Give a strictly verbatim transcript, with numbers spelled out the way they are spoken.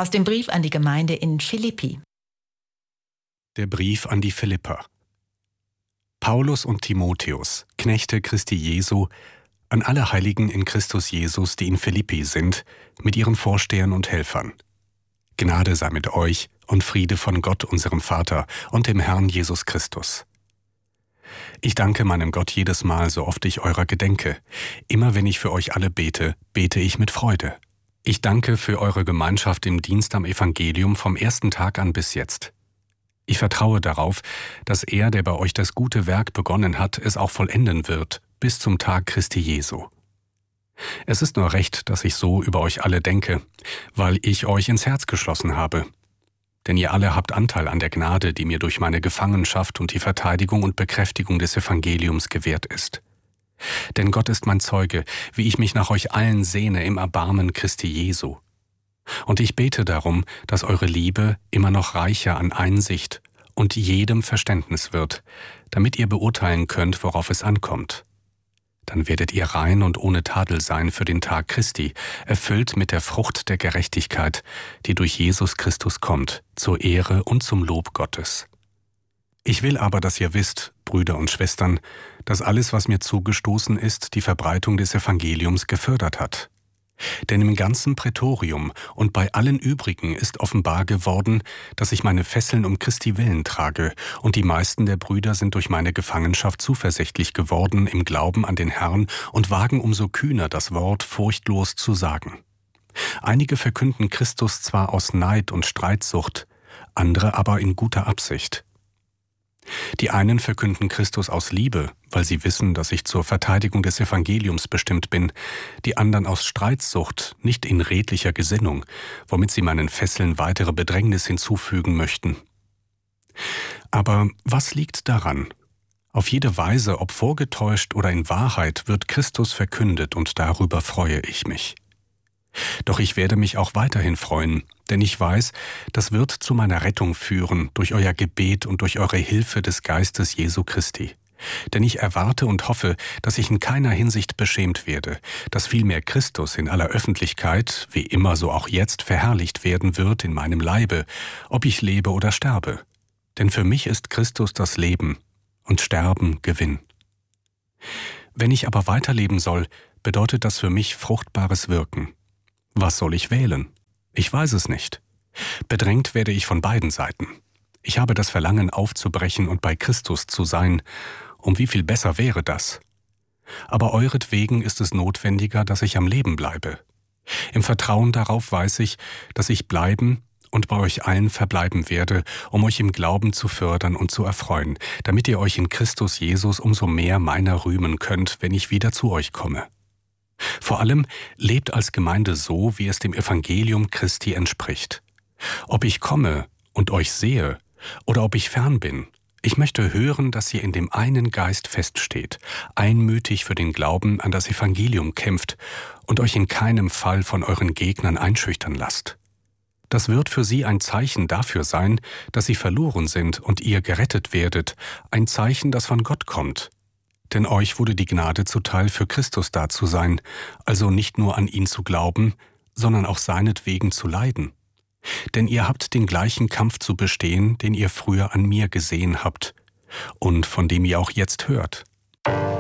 Aus dem Brief an die Gemeinde in Philippi. Der Brief an die Philipper. Paulus und Timotheus, Knechte Christi Jesu, an alle Heiligen in Christus Jesus, die in Philippi sind, mit ihren Vorstehern und Helfern. Gnade sei mit euch und Friede von Gott, unserem Vater, und dem Herrn Jesus Christus. Ich danke meinem Gott jedes Mal, so oft ich eurer gedenke. Immer wenn ich für euch alle bete, bete ich mit Freude. Ich danke für eure Gemeinschaft im Dienst am Evangelium vom ersten Tag an bis jetzt. Ich vertraue darauf, dass er, der bei euch das gute Werk begonnen hat, es auch vollenden wird, bis zum Tag Christi Jesu. Es ist nur recht, dass ich so über euch alle denke, weil ich euch ins Herz geschlossen habe. Denn ihr alle habt Anteil an der Gnade, die mir durch meine Gefangenschaft und die Verteidigung und Bekräftigung des Evangeliums gewährt ist. Denn Gott ist mein Zeuge, wie ich mich nach euch allen sehne im Erbarmen Christi Jesu. Und ich bete darum, dass eure Liebe immer noch reicher an Einsicht und jedem Verständnis wird, damit ihr beurteilen könnt, worauf es ankommt. Dann werdet ihr rein und ohne Tadel sein für den Tag Christi, erfüllt mit der Frucht der Gerechtigkeit, die durch Jesus Christus kommt, zur Ehre und zum Lob Gottes. Ich will aber, dass ihr wisst, Brüder und Schwestern, dass alles, was mir zugestoßen ist, die Verbreitung des Evangeliums gefördert hat. Denn im ganzen Prätorium und bei allen übrigen ist offenbar geworden, dass ich meine Fesseln um Christi willen trage, und die meisten der Brüder sind durch meine Gefangenschaft zuversichtlich geworden im Glauben an den Herrn und wagen umso kühner das Wort furchtlos zu sagen. Einige verkünden Christus zwar aus Neid und Streitsucht, andere aber in guter Absicht. Die einen verkünden Christus aus Liebe, weil sie wissen, dass ich zur Verteidigung des Evangeliums bestimmt bin, die anderen aus Streitsucht, nicht in redlicher Gesinnung, womit sie meinen Fesseln weitere Bedrängnis hinzufügen möchten. Aber was liegt daran? Auf jede Weise, ob vorgetäuscht oder in Wahrheit, wird Christus verkündet, und darüber freue ich mich. Doch ich werde mich auch weiterhin freuen, denn ich weiß, das wird zu meiner Rettung führen durch euer Gebet und durch eure Hilfe des Geistes Jesu Christi. Denn ich erwarte und hoffe, dass ich in keiner Hinsicht beschämt werde, dass vielmehr Christus in aller Öffentlichkeit, wie immer so auch jetzt, verherrlicht werden wird in meinem Leibe, ob ich lebe oder sterbe. Denn für mich ist Christus das Leben und Sterben Gewinn. Wenn ich aber weiterleben soll, bedeutet das für mich fruchtbares Wirken. Was soll ich wählen? Ich weiß es nicht. Bedrängt werde ich von beiden Seiten. Ich habe das Verlangen aufzubrechen und bei Christus zu sein. Um wie viel besser wäre das? Aber euretwegen ist es notwendiger, dass ich am Leben bleibe. Im Vertrauen darauf weiß ich, dass ich bleiben und bei euch allen verbleiben werde, um euch im Glauben zu fördern und zu erfreuen, damit ihr euch in Christus Jesus umso mehr meiner rühmen könnt, wenn ich wieder zu euch komme. Vor allem lebt als Gemeinde so, wie es dem Evangelium Christi entspricht. Ob ich komme und euch sehe oder ob ich fern bin, ich möchte hören, dass ihr in dem einen Geist feststeht, einmütig für den Glauben an das Evangelium kämpft und euch in keinem Fall von euren Gegnern einschüchtern lasst. Das wird für sie ein Zeichen dafür sein, dass sie verloren sind und ihr gerettet werdet, ein Zeichen, das von Gott kommt. Denn euch wurde die Gnade zuteil, für Christus da zu sein, also nicht nur an ihn zu glauben, sondern auch seinetwegen zu leiden. Denn ihr habt den gleichen Kampf zu bestehen, den ihr früher an mir gesehen habt und von dem ihr auch jetzt hört.